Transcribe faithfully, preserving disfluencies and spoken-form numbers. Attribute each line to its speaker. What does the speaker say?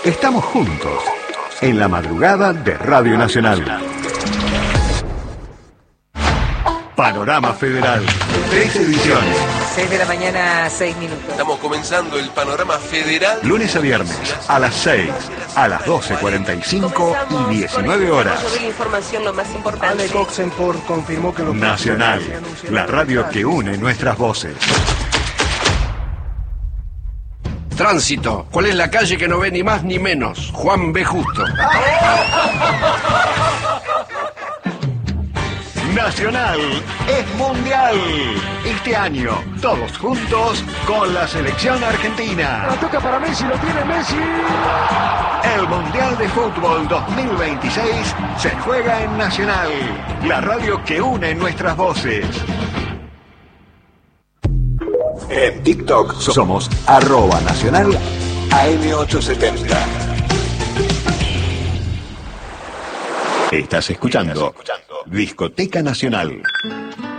Speaker 1: Estamos juntos en la madrugada de Radio Nacional. Panorama Federal, tres ediciones.
Speaker 2: seis de la mañana, seis minutos.
Speaker 3: Estamos comenzando el Panorama Federal.
Speaker 1: Lunes a viernes, a las seis, a las doce cuarenta y cinco y diecinueve horas.
Speaker 4: La información lo más importante.
Speaker 5: Ale Coxenport confirmó que los
Speaker 1: Nacional, la radio que une nuestras voces.
Speaker 6: Tránsito. ¿Cuál es la calle que no ve ni más ni menos? Juan B. Justo.
Speaker 1: Nacional es mundial. Este año, todos juntos con la selección argentina.
Speaker 5: La toca para Messi, lo tiene Messi.
Speaker 1: El Mundial de Fútbol dos mil veintiséis se juega en Nacional, la radio que une nuestras voces. En TikTok somos arroba nacional A M ochocientos setenta. Estás escuchando Discoteca Nacional.